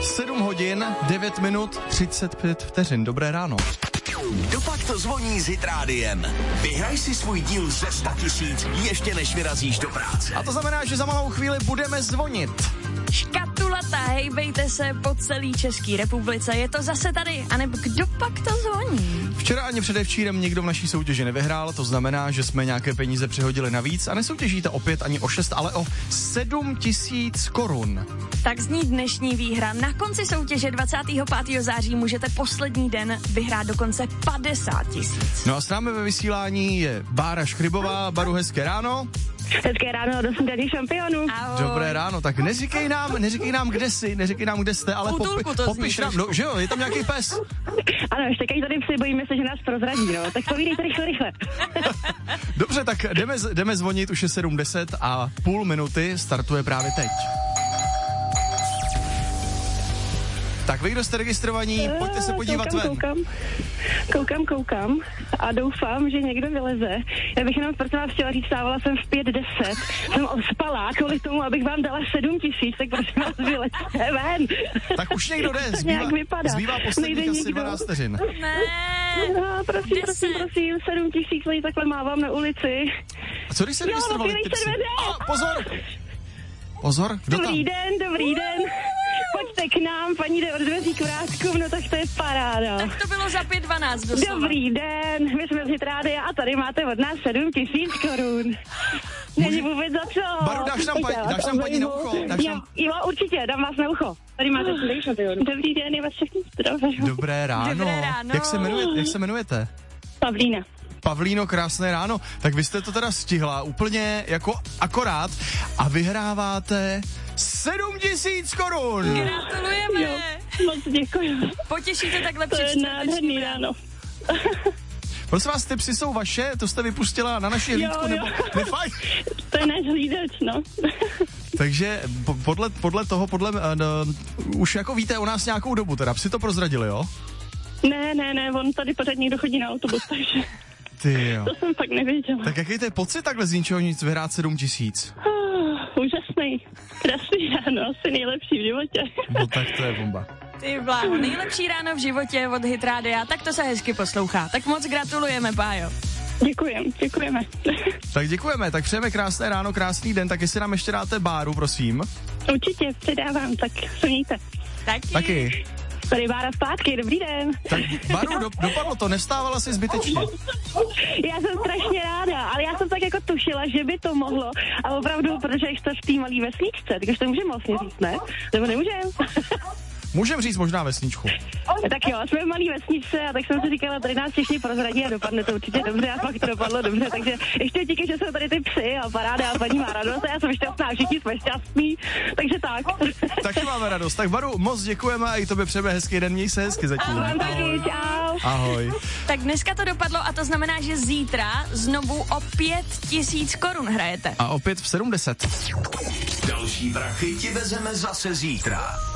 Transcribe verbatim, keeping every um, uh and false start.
sedm hodin, devět minut, třicet pět vteřin. Dobré ráno. Dopak to zvoní s Hit Rádiem. Vyhraj si svůj díl ze sto tisíc ještě než vyrazíš do práce. A to znamená, že za malou chvíli budeme zvonit. Škatulata, hejbejte se po celé České republice, je to zase tady, anebo kdo pak to zvoní? Včera ani předevčírem nikdo v naší soutěži nevyhrál, to znamená, že jsme nějaké peníze přihodili navíc a nesoutěžíte opět ani o šest, ale o sedm tisíc korun. Tak zní dnešní výhra. Na konci soutěže dvacátého pátého září můžete poslední den vyhrát dokonce padesát tisíc. No a s námi ve vysílání je Bára Škrybová. Baru, hezké ráno. Hezké ráno, do snídaní šampionu. Ahoj. Dobré ráno, tak neříkej nám, neříkej nám, kde jsi, neříkej nám, kde jste, ale Útulku popi, to zní popiš nám, trošku. no, že jo, je tam nějaký pes. Ano, ještě tady tady psy, bojíme se, že nás prozradí, no. Tak povídejte rychle, rychle. Dobře, tak jdeme, jdeme zvonit, už je sedm deset a půl minuty startuje právě teď. Tak vy, kdo jste registrovaní, pojďte se podívat koukám, ven. Koukám, koukám, koukám a doufám, že někdo vyleze. Já bych jenom prosím vás chtěla říct, stávala jsem v pět deset, jsem ospala kvůli tomu, abych vám dala sedm tisíc, tak prosím vás vylezte ven. Tak už někdo jde, To zbývá, nějak vypadá. zbývá posledních Nejde asi nikdo. dvanáct vteřin. Ne, No, prosím, Deset. prosím, prosím, sedm tisíc lidí takhle mávám na ulici. A co když se Jo, registrovali? otvírejte ty psy? dveře. A, pozor! Pozor, kdo tam? Dobrý den, dobrý den. Pojďte k nám, paní jde od dveří k vrátku, no tak to je paráda. tak to bylo za pět dvanáct doslova. Dobrý den, my jsme z Hit Rádia a tady máte od nás sedm tisíc korun. Není vůbec za co. Baru, dáš nám paní- dáš nám paní na ucho, dáš Jo, nám- jo, určitě, dám vás na ucho. Tady máte snídaní šampionu. Dobrý den, je vás všechny zdraví. Dobré ráno. Dobré ráno. Jak se jmenujete? Jak se jmenujete? Pavlína. Pavlíno, krásné ráno. Tak vy jste to teda stihla úplně jako akorát a vyhráváte sedm tisíc korun. Gratulujeme. Jo, moc děkuji. Potěšíte takhle To před je čtvrteční nádherný ráno. ráno. Prosím vás, ty psy jsou vaše? To jste vypustila na naši hlídku? jo. Nebo nefaj? To je náš hlídač, no. Takže po, podle, podle toho, podle, uh, no, už jako víte o nás nějakou dobu, teda psi to prozradili, jo? Ne, ne, ne, on tady pořád někdo chodí na autobus, takže Ty jo. to jsem fakt nevěděla. Tak jaký to je pocit takhle z ničeho nic vyhrát sedm tisíc? Oh, úžasný, krásný ráno, asi nejlepší v životě. No tak to je bomba. Ty bláho, nejlepší ráno v životě od Hit Rádia, tak to se hezky poslouchá. Tak moc gratulujeme, Pájo. Děkujem, děkujeme. Tak děkujeme, tak přejeme krásné ráno, krásný den, tak jestli nám ještě dáte Báru, prosím. Určitě, předávám, tak se mějte. Taky. Taky. Tady Bára zpátky, dobrý den. Tak Báru, do, dopadlo to, nevstávala si zbytečně. Já jsem strašně ráda, ale já jsem tak jako tušila, že by to mohlo. A opravdu, protože jste v té malé vesničce, takže to můžeme vlastně říct, ne? Nebo nemůžeme? Můžem říct možná vesničku. Tak jo, jsme v malé vesničce a tak jsem si říkala, tady nás všichni prozradí a dopadne to určitě dobře a fakt to dopadlo dobře, takže ještě díky, že jsou tady ty psy a paráda a paní má radost a já jsem šťastná, všichni jsme šťastní, takže tak. Taky máme radost. Tak Baru, moc děkujeme a i tobě přejeme hezký den, měj se hezky zatím. Vám taky, čau. Ahoj. Tak dneska to dopadlo a to znamená, že zítra znovu o pět tisíc korun hrajete. A opět v sedm deset. Další prachy ti vezeme zase zítra.